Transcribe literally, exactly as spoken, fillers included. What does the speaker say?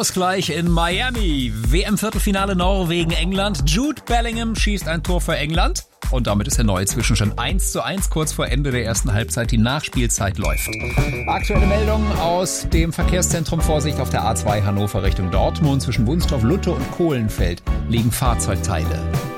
Ausgleich in Miami. W M-Viertelfinale Norwegen, England. Jude Bellingham schießt ein Tor für England. Und damit ist der neue Zwischenstand eins zu eins kurz vor Ende der ersten Halbzeit. Die Nachspielzeit läuft. Aktuelle Meldungen aus dem Verkehrszentrum. Vorsicht auf der A zwei Hannover Richtung Dortmund. Zwischen Wunstorf, Lutte und Kohlenfeld liegen Fahrzeugteile.